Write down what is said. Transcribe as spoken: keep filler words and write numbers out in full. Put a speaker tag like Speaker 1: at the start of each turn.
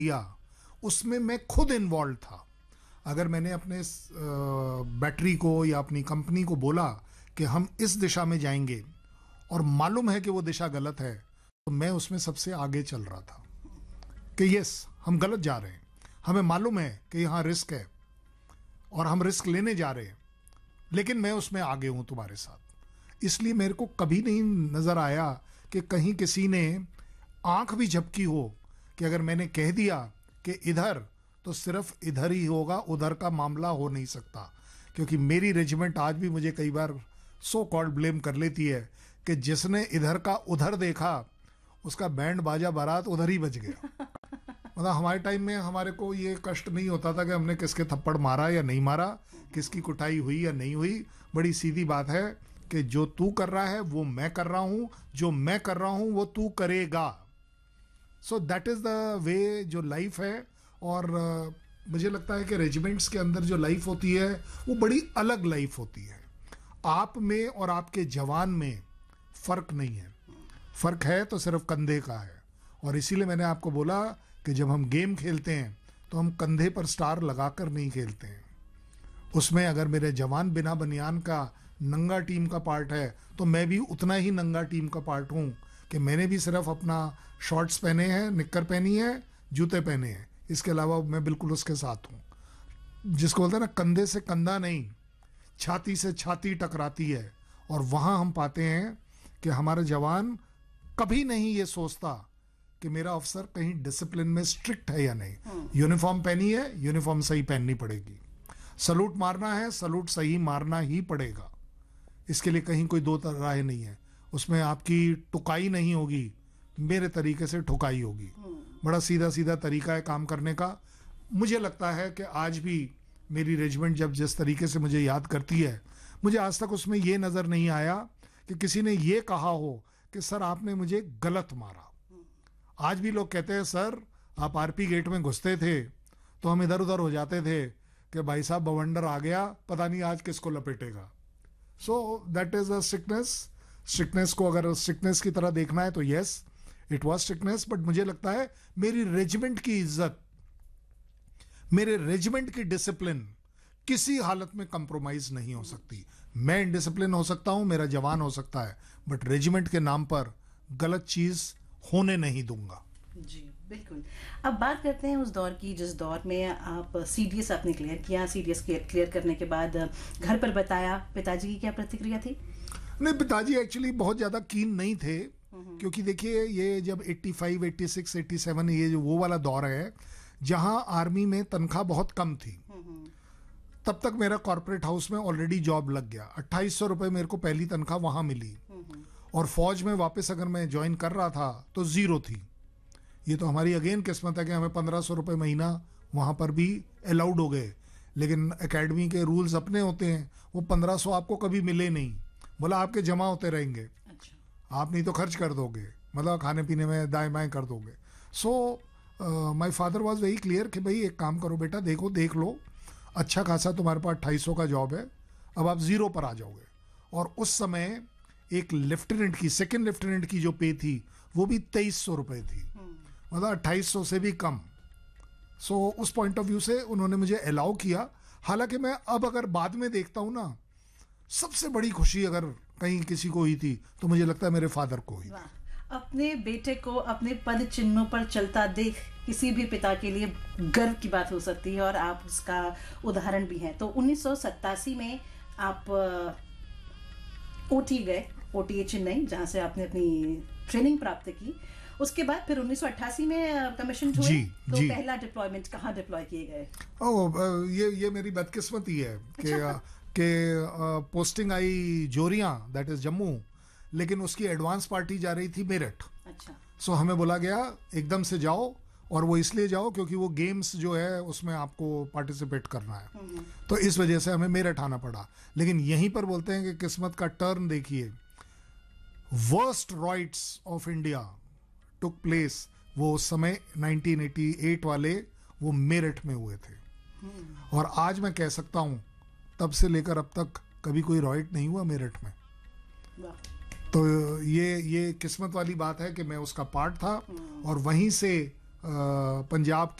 Speaker 1: किया उसमें मैं खुद इन्वॉल्व था। अगर मैंने अपने बैटरी को या अपनी कंपनी को बोला कि हम इस दिशा में जाएंगे और मालूम है कि वो दिशा गलत है, तो मैं उसमें सबसे आगे चल रहा था कि यस हम गलत जा रहे हैं, हमें मालूम है कि यहाँ रिस्क है और हम रिस्क लेने जा रहे हैं, लेकिन मैं उसमें आगे हूँ तुम्हारे साथ। इसलिए मेरे को कभी नहीं नज़र आया कि कहीं किसी ने आंख भी झपकी हो कि अगर मैंने कह दिया कि इधर तो सिर्फ इधर ही होगा, उधर का मामला हो नहीं सकता। क्योंकि मेरी रेजिमेंट आज भी मुझे कई बार सो कॉल्ड ब्लेम कर लेती है कि जिसने इधर का उधर देखा उसका बैंड बाजा बारात उधर ही बज गया। मतलब हमारे टाइम में हमारे को ये कष्ट नहीं होता था कि हमने किसके थप्पड़ मारा या नहीं मारा, किसकी कुटाई हुई या नहीं हुई। बड़ी सीधी बात है कि जो तू कर रहा है वो मैं कर रहा हूँ, जो मैं कर रहा हूँ वो तू करेगा। So that is the way जो लाइफ है। और uh, मुझे लगता है कि रेजिमेंट्स के अंदर जो लाइफ होती है वो बड़ी अलग लाइफ होती है। आप में और आपके जवान में फ़र्क नहीं है, फ़र्क है तो सिर्फ कंधे का है। और इसीलिए मैंने आपको बोला कि जब हम गेम खेलते हैं तो हम कंधे पर स्टार लगाकर नहीं खेलते हैं। उसमें अगर मेरे जवान बिना बनियान का नंगा टीम का पार्ट है तो मैं भी उतना ही नंगा टीम का पार्ट हूँ कि मैंने भी सिर्फ अपना शॉर्ट्स पहने हैं, निक्कर पहनी है, जूते पहने हैं, इसके अलावा मैं बिल्कुल उसके साथ हूँ। जिसको बोलते हैं ना, कंधे से कंधा नहीं, छाती से छाती टकराती है। और वहाँ हम पाते हैं कि हमारा जवान कभी नहीं ये सोचता कि मेरा अफसर कहीं डिसिप्लिन में स्ट्रिक्ट है या नहीं। यूनिफॉर्म पहनी है, यूनिफॉर्म सही पहननी पड़ेगी। सलूट मारना है, सलूट सही मारना ही पड़ेगा। इसके लिए कहीं कोई दो राय नहीं है। उसमें आपकी टुकाई नहीं होगी, मेरे तरीके से ठुकाई होगी। बड़ा सीधा सीधा तरीका है काम करने का। मुझे लगता है कि आज भी मेरी रेजिमेंट जब जिस तरीके से मुझे याद करती है, मुझे आज तक उसमें ये नज़र नहीं आया कि किसी ने ये कहा हो कि सर आपने मुझे गलत मारा। आज भी लोग कहते हैं सर आप आरपी गेट में घुसते थे तो हम इधर उधर हो जाते थे कि भाई साहब बवंडर आ गया, पता नहीं आज किसको लपेटेगा। So that is a sickness. Sickness को अगर सिकनेस की तरह देखना है तो yes it was sickness, but मुझे लगता है मेरी रेजिमेंट की इज्जत, मेरे रेजिमेंट की डिसिप्लिन किसी हालत में कंप्रोमाइज नहीं हो सकती। मैं इनडिसिप्लिन हो सकता हूं, मेरा जवान हो सकता है, बट रेजिमेंट के नाम पर गलत चीज होने नहीं दूंगा।
Speaker 2: जी बिल्कुल। अब बात करते हैं उस दौर की जिस दौर में आप सीडीएस आपने क्लियर किया। सीडीएस क्लियर करने के बाद घर पर बताया, पिताजी की क्या प्रतिक्रिया थी?
Speaker 1: नहीं, पिताजी एक्चुअली बहुत ज़्यादा कीन नहीं थे, क्योंकि देखिए ये जब पचासी, छियासी, सत्तासी ये जो वो वाला दौर है जहां आर्मी में तनख्वाह बहुत कम थी। तब तक मेरा कॉर्पोरेट हाउस में ऑलरेडी जॉब लग गया। अट्ठाईस सौ रुपये मेरे को पहली तनख्वाह वहां मिली और फौज में वापस अगर मैं ज्वाइन कर रहा था तो ज़ीरो थी। ये तो हमारी अगेन किस्मत है कि हमें पंद्रह सौ रुपये महीना वहाँ पर भी अलाउड हो गए। लेकिन एकेडमी के रूल्स अपने होते हैं, वो पंद्रह सौ आपको कभी मिले नहीं। बोला आपके जमा होते रहेंगे, अच्छा। आप नहीं तो खर्च कर दोगे, मतलब खाने पीने में दाएं बाएं कर दोगे। So my father was very clear कि भाई एक काम करो बेटा, देखो देख लो, अच्छा खासा तुम्हारे पास अट्ठाईस सौ का जॉब है, अब आप ज़ीरो पर आ जाओगे। और उस समय एक लेफ्टिनेंट की, सेकेंड लेफ्टिनेंट की जो पे थी वो भी तेईस सौ रुपये थी, मतलब अट्ठाईस सौ से भी कम। सो so, उस पॉइंट ऑफ व्यू से उन्होंने मुझे अलाउ किया। हालांकि मैं अब अगर बाद में देखता हूँ ना, सबसे बड़ी खुशी अगर कहीं किसी को हुई थी तो मुझे लगता है मेरे फादर को हुई।
Speaker 2: अपने बेटे को अपने पद चिन्हों पर चलता देख किसी भी पिता के लिए गर्व की बात हो सकती है, और आप उसका उदाहरण भी हैं। तो उन्नीस सौ सत्तासी में आप ओटी गए, ओटी चेन्नई, जहाँ से आपने अपनी ट्रेनिंग प्राप्त की। उसके बाद फिर उन्नीस सौ अट्ठासी में कमीशन हुए।
Speaker 1: जी,
Speaker 2: तो
Speaker 1: जी।
Speaker 2: पहला डिप्लॉयमेंट कहाँ डिप्लॉय किए गए?
Speaker 1: ओह, ये ये मेरी बदकिस्मती है कि कि posting I जोरियां, that is Jammu, लेकिन उसकी एडवांस पार्टी जा रही थी मेरठ।
Speaker 2: अच्छा।
Speaker 1: सो हमें बोला गया एकदम से जाओ, और वो इसलिए जाओ क्योंकि वो गेम्स जो है उसमें आपको पार्टिसिपेट करना है, तो इस वजह से हमें मेरठ आना पड़ा। लेकिन यहीं पर बोलते हैं कि किस्मत का टर्न देखिए। Worst रॉइट्स of India took place, वो उस समय नाइनटीन एटी एट वाले वो मेरठ में हुए थे। और आज मैं कह सकता हूँ तब से लेकर अब तक कभी कोई रॉइट नहीं हुआ मेरठ में। तो ये ये किस्मत वाली बात है कि मैं उसका पार्ट था, और वहीं से पंजाब